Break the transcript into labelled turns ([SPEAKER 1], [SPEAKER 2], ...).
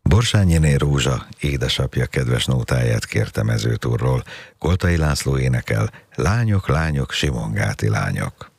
[SPEAKER 1] Borsányiné Rózsa, édesapja kedves nótáját kérte Mezőtúrról. Koltai László énekel: Lányok, lányok, Simongáti lányok.